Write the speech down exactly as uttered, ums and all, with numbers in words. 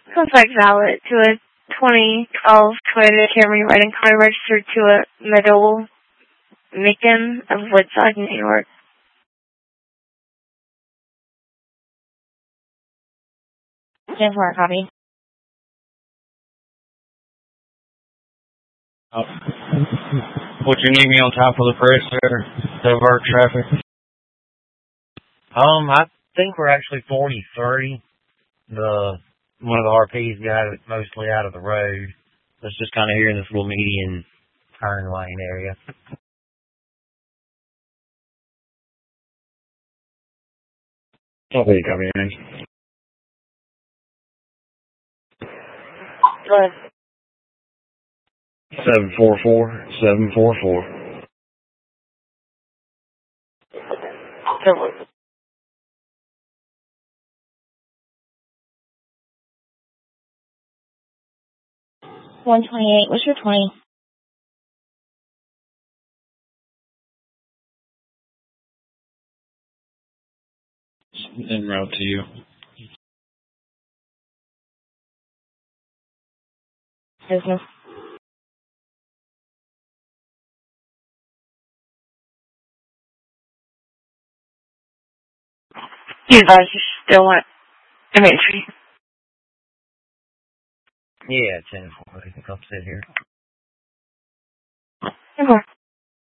Sounds like valid to a twenty twelve Toyota Camry riding car registered to a Meadow Macon of Woodside, New York. ten four, copy. Oh. Would you need me on top of the press there to divert traffic? Um, I think we're actually forty-three. The one of the R Ps got it mostly out of the road. It's just kind of here in this little median turn lane area. Okay, copy. Go ahead. Seven four four seven four four. So, one twenty-eight. What's your twenty? En route to you. Business. You guys still want imagery? Yeah, ten four. I think I'll sit here. Okay.